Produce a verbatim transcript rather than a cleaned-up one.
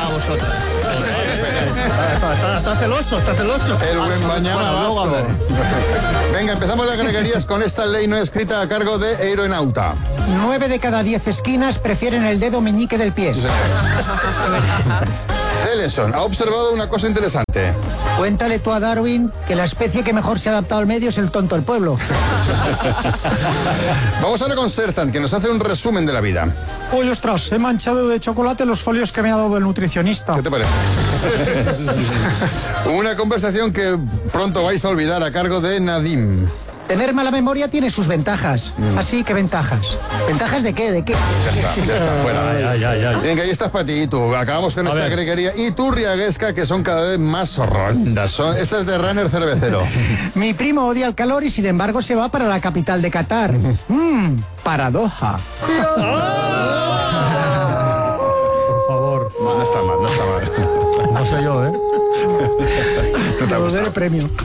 vosotras. Está, está celoso, está celoso. El buen mañana vasco. Venga, empezamos las greguerías con esta ley no escrita a cargo de Aeronauta. Nueve de cada diez esquinas prefieren el dedo meñique del pie. Sí, Ellison ha observado una cosa interesante. Cuéntale tú a Darwin que la especie que mejor se ha adaptado al medio es el tonto del pueblo. Vamos ahora con Sertan, que nos hace un resumen de la vida. Oye, ostras, he manchado de chocolate los folios que me ha dado el nutricionista. ¿Qué te parece? Una conversación que pronto vais a olvidar a cargo de Nadim. Tener mala memoria tiene sus ventajas. Mm. Así que ventajas. ¿Ventajas de qué? ¿De qué? Ya está, ya está, fuera. Ay, ay, ay, ay. Venga, ahí estás para ti, tú. Acabamos con A esta ver. greguería. Y tú, Riaguesca, que son cada vez más rondas. Son, esta es de Runner Cervecero. Mi primo odia el calor y sin embargo se va para la capital de Qatar. Mmm, paradoja. Por favor. No, no está mal, no está mal. No sé yo, ¿eh? No te ha gustado. el premio.